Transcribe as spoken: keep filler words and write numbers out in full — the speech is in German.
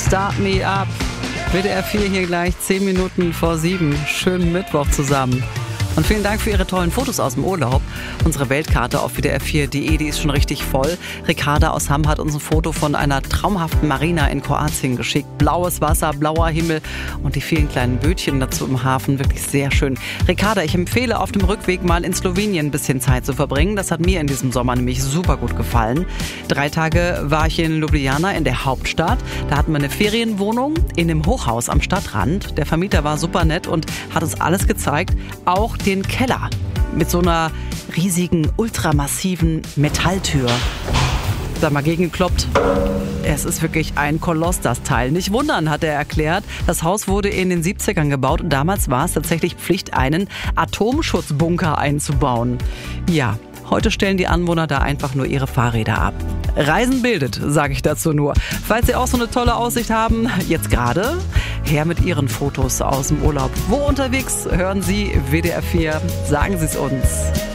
Start Me Up. W D R vier hier gleich zehn Minuten vor sieben. Schönen Mittwoch zusammen. Und vielen Dank für Ihre tollen Fotos aus dem Urlaub. Unsere Weltkarte auf W D R vier punkt de, die ist schon richtig voll. Ricarda aus Hamm hat uns ein Foto von einer traumhaften Marina in Kroatien geschickt. Blaues Wasser, blauer Himmel und die vielen kleinen Bötchen dazu im Hafen. Wirklich sehr schön. Ricarda, ich empfehle auf dem Rückweg mal in Slowenien ein bisschen Zeit zu verbringen. Das hat mir in diesem Sommer nämlich super gut gefallen. Drei Tage war ich in Ljubljana in der Hauptstadt. Da hatten wir eine Ferienwohnung in einem Hochhaus am Stadtrand. Der Vermieter war super nett und hat uns alles gezeigt. Auch den Keller mit so einer riesigen, ultramassiven Metalltür. Da mal gegengekloppt. Es ist wirklich ein Koloss, das Teil. Nicht wundern, hat er erklärt. Das Haus wurde in den siebzigern gebaut und damals war es tatsächlich Pflicht, einen Atomschutzbunker einzubauen. Ja, heute stellen die Anwohner da einfach nur ihre Fahrräder ab. Reisen bildet, sage ich dazu nur. Falls Sie auch so eine tolle Aussicht haben, jetzt gerade, her mit Ihren Fotos aus dem Urlaub. Wo unterwegs hören Sie W D R vier? Sagen Sie es uns.